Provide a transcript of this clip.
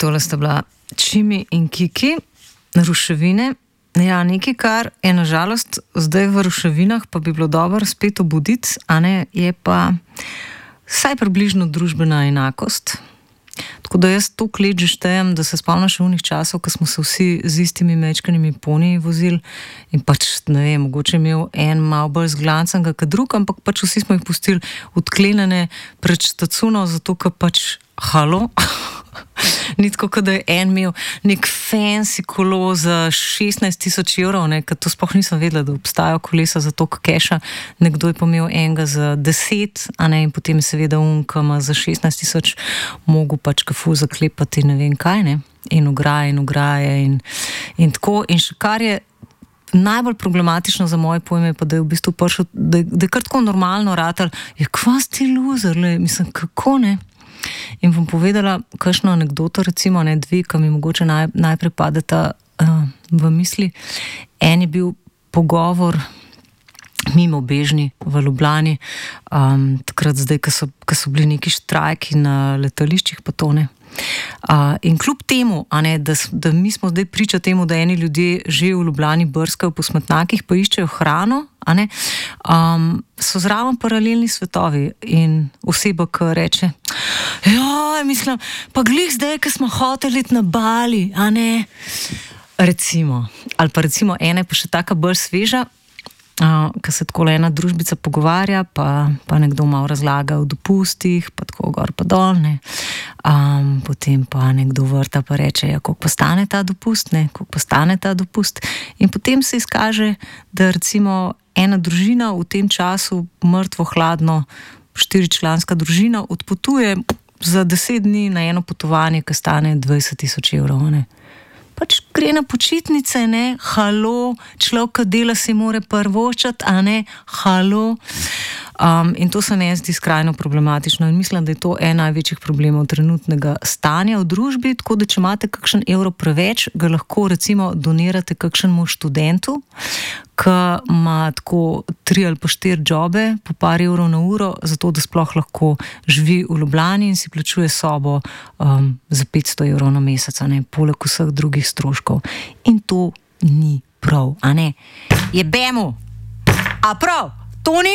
Tole sta bila Čimi in Kiki, ruševine. Ja, nekaj, kar je nažalost zdaj v ruševinah, pa bi bilo dobro spet obuditi, a ne, je pa vsaj približno družbena enakost. Tako da jaz toliko let že štejem, da se spomnim še unih časov, ko smo se vsi z istimi mečkanimi poniji vozili in pač, ne vem, mogoče imel en malo bolj zglancenega kot drug, ampak pač vsi smo jih pustili odklenjene pred štacuno, zato ker pač halo. Ni tako, da je en imel nek fancy kolo za 16,000 evrov, ne, ker to sploh nisem vedela, da obstajajo kolesa za toliko keša. Nekdo je pomel enega za 10, a ne, in potem je seveda unkama za 16,000 mogel pač kafu zaklepati ne vem kaj, ne, in ograje in tako. In še kar je najbolj problematično za moje pojme, pa da je v bistvu prišel, da je kar tako normalno ratal, je kva si loser, le, mislim, kako ne? In bom povedala kakšno anekdoto, recimo, ne, dve, ki mi mogoče najprej padeta v misli. En je bil pogovor mimo bežni v Ljubljani, takrat zdaj, ko so bili neki štrajki na letališčih, pa to ne. In kljub temu, a ne, da mi smo zdaj priča temu, da eni ljudje že v Ljubljani brskajo po smetnjakih, pa iščejo hrano, a ne, so zraven paralelni svetovi in oseba, ki reče, joj, mislim, pa glih zdaj, ko smo hoteli iti na Bali, a ne, recimo, ali pa recimo ena je pa še taka bolj sveža, ko se tako ena družbica pogovarja, pa nekdo malo razlaga o dopustih, pa tako gor pa dol, ne. Potem pa nekdo vrta pa reče, ja, koliko pa stane ta dopust, ne, koliko pa stane ta dopust. In potem se izkaže, da recimo ena družina v tem času mrtvo hladno, 4-članska družina odpotuje za 10 dni na eno potovanje, ki stane 20,000 evrov, ne. Pač gre na počitnice, ne, halo, človek, ki dela, si more prvoščati, a ne, halo. In to se meni zdi skrajno problematično in mislim, da je to en največjih problemov trenutnega stanja v družbi, tako da če imate kakšen evro preveč, ga lahko recimo donirate kakšnemu študentu, ki ima tako 3 ali pa 4 jobe po par evrov na uro, zato da sploh lahko živi v Ljubljani in si plačuje sobo za 500 evrov na mesec, a ne, poleg vseh drugih stroškov. In to ni prav, a ne. Jebemo! A prav, to ni